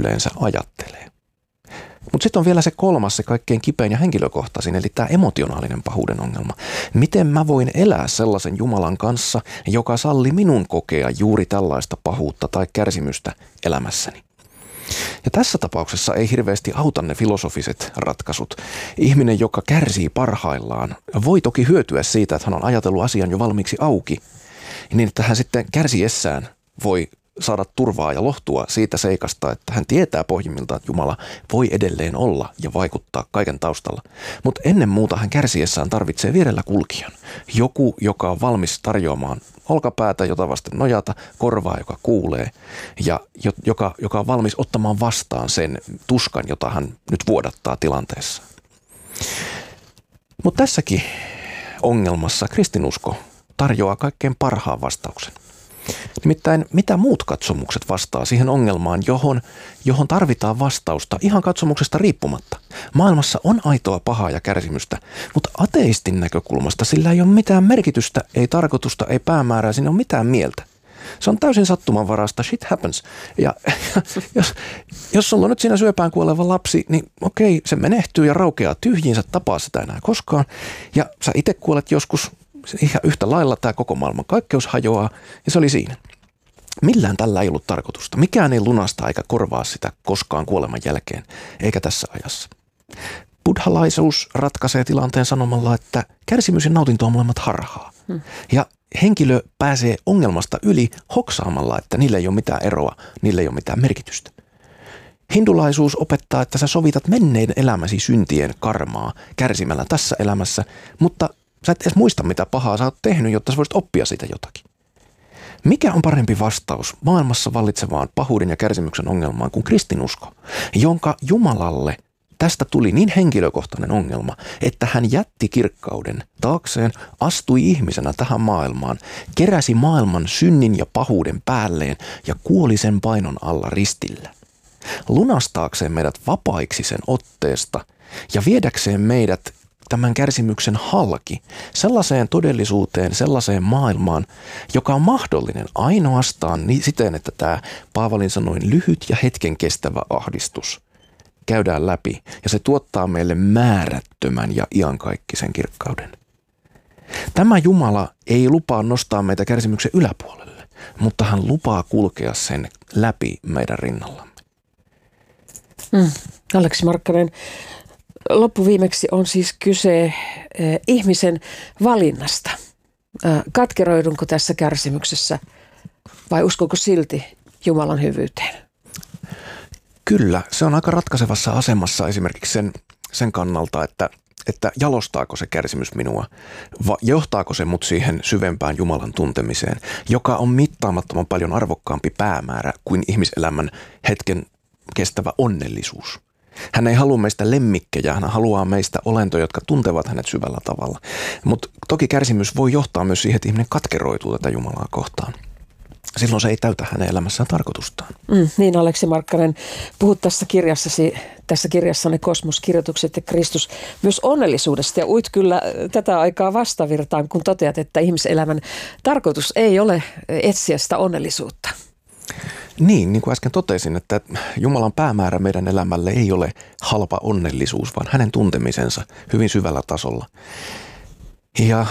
yleensä ajattelee. Mutta sitten on vielä se kolmas, se kaikkein kipein ja henkilökohtaisin, eli tämä emotionaalinen pahuuden ongelma. Miten mä voin elää sellaisen Jumalan kanssa, joka salli minun kokea juuri tällaista pahuutta tai kärsimystä elämässäni? Ja tässä tapauksessa ei hirveästi auta ne filosofiset ratkaisut. Ihminen, joka kärsii parhaillaan, voi toki hyötyä siitä, että hän on ajatellut asian jo valmiiksi auki, niin että hän sitten kärsiessään voi saada turvaa ja lohtua siitä seikasta, että hän tietää pohjimmiltaan, että Jumala voi edelleen olla ja vaikuttaa kaiken taustalla. Mutta ennen muuta hän kärsiessään tarvitsee vierellä kulkijan. Joku, joka on valmis olkapäätä, jota vasten nojata, korvaa, joka kuulee ja joka on valmis ottamaan vastaan sen tuskan, jota hän nyt vuodattaa tilanteessa. Mutta tässäkin ongelmassa kristinusko tarjoaa kaikkein parhaan vastauksen. Nimittäin mitä muut katsomukset vastaa siihen ongelmaan, johon tarvitaan vastausta ihan katsomuksesta riippumatta. Maailmassa on aitoa pahaa ja kärsimystä, mutta ateistin näkökulmasta sillä ei ole mitään merkitystä, ei tarkoitusta, ei päämäärää, siinä ei ole mitään mieltä. Se on täysin sattumanvaraista, shit happens. Ja jos sulla on nyt siinä syöpään kuoleva lapsi, niin okei, se menehtyy ja raukeaa tyhjiin, sä tapaa sitä enää koskaan. Ja sä itse kuolet joskus. Ihan yhtä lailla tämä koko maailman kaikkeus hajoaa ja se oli siinä. Millään tällä ei ollut tarkoitusta. Mikään ei lunasta eikä korvaa sitä koskaan kuoleman jälkeen, eikä tässä ajassa. Buddhalaisuus ratkaisee tilanteen sanomalla, että kärsimys ja nautinto on molemmat harhaa. Ja henkilö pääsee ongelmasta yli hoksaamalla, että niillä ei ole mitään eroa, niillä ei ole mitään merkitystä. Hindulaisuus opettaa, että sä sovitat menneen elämäsi syntien karmaa kärsimällä tässä elämässä, mutta sä et edes muista, mitä pahaa sä oot tehnyt, jotta sä voisit oppia siitä jotakin. Mikä on parempi vastaus maailmassa vallitsevaan pahuuden ja kärsimyksen ongelmaan kuin kristinusko, jonka Jumalalle tästä tuli niin henkilökohtainen ongelma, että hän jätti kirkkauden taakseen, astui ihmisenä tähän maailmaan, keräsi maailman synnin ja pahuuden päälleen ja kuoli sen painon alla ristillä. Lunastaakseen meidät vapaiksi sen otteesta ja viedäkseen meidät tämän kärsimyksen halki sellaiseen todellisuuteen, sellaiseen maailmaan, joka on mahdollinen ainoastaan siten, että tämä Paavalin sanoin lyhyt ja hetken kestävä ahdistus käydään läpi ja se tuottaa meille määrättömän ja iankaikkisen kirkkauden. Tämä Jumala ei lupaa nostaa meitä kärsimyksen yläpuolelle, mutta hän lupaa kulkea sen läpi meidän rinnallamme. Aleksi Markkanen, loppuviimeksi on siis kyse ihmisen valinnasta. Katkeroidunko tässä kärsimyksessä vai uskonko silti Jumalan hyvyyteen? Kyllä, se on aika ratkaisevassa asemassa esimerkiksi sen kannalta, että jalostaako se kärsimys minua, johtaako se mut siihen syvempään Jumalan tuntemiseen, joka on mittaamattoman paljon arvokkaampi päämäärä kuin ihmiselämän hetken kestävä onnellisuus. Hän ei halua meistä lemmikkejä, hän haluaa meistä olentoja, jotka tuntevat hänet syvällä tavalla. Mutta toki kärsimys voi johtaa myös siihen, että ihminen katkeroituu tätä Jumalaa kohtaan. Silloin se ei täytä hänen elämässään tarkoitustaan. Niin, Aleksi Markkanen, puhut tässä kirjassanne Kosmos-kirjoitukset ja Kristus myös onnellisuudesta ja uit kyllä tätä aikaa vastavirtaan, kun toteat, että ihmiselämän tarkoitus ei ole etsiä sitä onnellisuutta. Niin kuin äsken totesin, että Jumalan päämäärä meidän elämälle ei ole halpa onnellisuus, vaan hänen tuntemisensa hyvin syvällä tasolla. Ja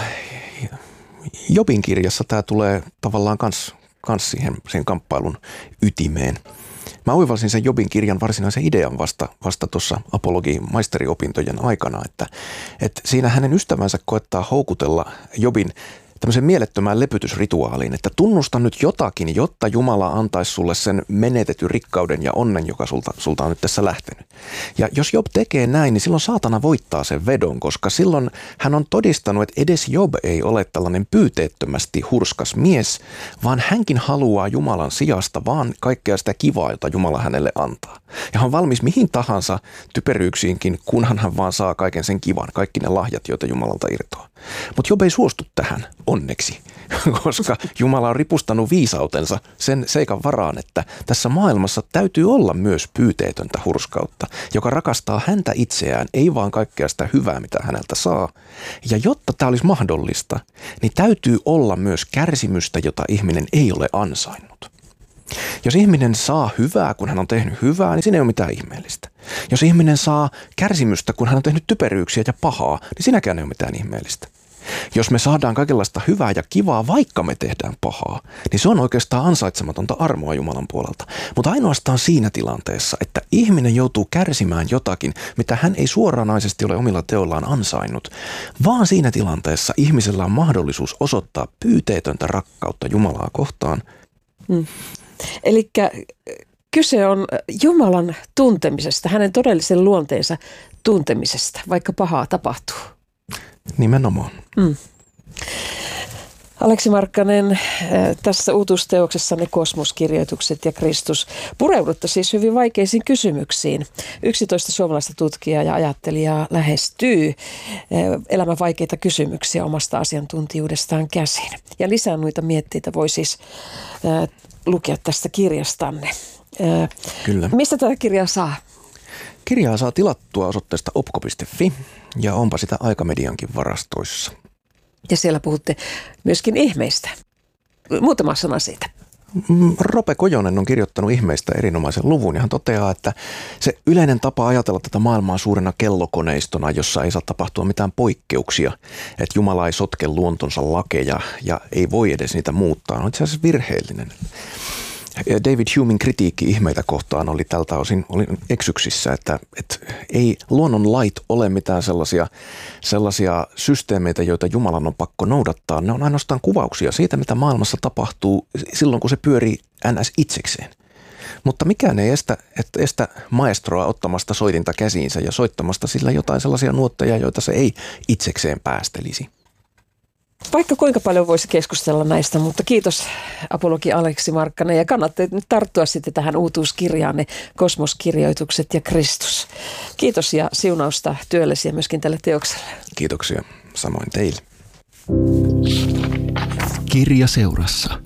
Jobin kirjassa tämä tulee tavallaan kans siihen kamppailun ytimeen. Mä oivalsin sen Jobin kirjan varsinaisen idean vasta tuossa apologi-maisteriopintojen aikana, että siinä hänen ystävänsä koettaa houkutella Jobin tämmöisen mielettömään lepytysrituaaliin, että tunnusta nyt jotakin, jotta Jumala antaisi sulle sen menetetyn rikkauden ja onnen, joka sulta on nyt tässä lähtenyt. Ja jos Job tekee näin, niin silloin saatana voittaa sen vedon, koska silloin hän on todistanut, että edes Job ei ole tällainen pyyteettömästi hurskas mies, vaan hänkin haluaa Jumalan sijasta vaan kaikkea sitä kivaa, jota Jumala hänelle antaa. Ja hän on valmis mihin tahansa typeryyksiinkin, kunhan hän vaan saa kaiken sen kivan, kaikki ne lahjat, joita Jumalalta irtoaa. Mutta Job ei suostu tähän, onneksi, koska Jumala on ripustanut viisautensa sen seikan varaan, että tässä maailmassa täytyy olla myös pyyteetöntä hurskautta, joka rakastaa häntä itseään, ei vaan kaikkea sitä hyvää, mitä häneltä saa. Ja jotta tämä olisi mahdollista, niin täytyy olla myös kärsimystä, jota ihminen ei ole ansainnut. Jos ihminen saa hyvää, kun hän on tehnyt hyvää, niin siinä ei ole mitään ihmeellistä. Jos ihminen saa kärsimystä, kun hän on tehnyt typeryyksiä ja pahaa, niin siinäkään ei ole mitään ihmeellistä. Jos me saadaan kaikenlaista hyvää ja kivaa, vaikka me tehdään pahaa, niin se on oikeastaan ansaitsematonta armoa Jumalan puolelta. Mutta ainoastaan siinä tilanteessa, että ihminen joutuu kärsimään jotakin, mitä hän ei suoranaisesti ole omilla teoillaan ansainnut, vaan siinä tilanteessa ihmisellä on mahdollisuus osoittaa pyyteetöntä rakkautta Jumalaa kohtaan. Eli kyse on Jumalan tuntemisesta, hänen todellisen luonteensa tuntemisesta, vaikka pahaa tapahtuu. Nimenomaan. Aleksi Markkanen, tässä uutuusteoksessanne Kosmoskirjoitukset ja Kristus pureudutte siis hyvin vaikeisiin kysymyksiin. 11 suomalaista tutkijaa ja ajattelijaa lähestyy elämän vaikeita kysymyksiä omasta asiantuntijuudestaan käsin. Ja lisää noita mietteitä voi siis lukea tästä kirjastanne. Kyllä. Mistä tätä kirjaa saa? Kirjaa saa tilattua osoitteesta opko.fi ja onpa sitä Aikamediankin varastoissa. Ja siellä puhutte myöskin ihmeistä. Muutama sana siitä. Rope Kojonen on kirjoittanut ihmeistä erinomaisen luvun ja hän toteaa, että se yleinen tapa ajatella tätä maailmaa suurena kellokoneistona, jossa ei saa tapahtua mitään poikkeuksia, että Jumala ei sotke luontonsa lakeja ja ei voi edes niitä muuttaa, on itse asiassa virheellinen. David Humin kritiikki ihmeitä kohtaan oli tältä osin eksyksissä, että ei luonnon lait ole mitään sellaisia systeemeitä, joita Jumalan on pakko noudattaa. Ne on ainoastaan kuvauksia siitä, mitä maailmassa tapahtuu silloin, kun se pyörii ns. Itsekseen. Mutta mikään ei estä maestroa ottamasta soitinta käsiinsä ja soittamasta sillä jotain sellaisia nuotteja, joita se ei itsekseen päästelisi. Vaikka kuinka paljon voisi keskustella näistä, mutta kiitos apologi Aleksi Markkanen ja kannattaa nyt tarttua sitten tähän uutuuskirjaanne Kosmoskirjoitukset ja Kristus. Kiitos ja siunausta työllesi ja myöskin tälle teokselle. Kiitoksia, samoin teille. Kirjaseurassa.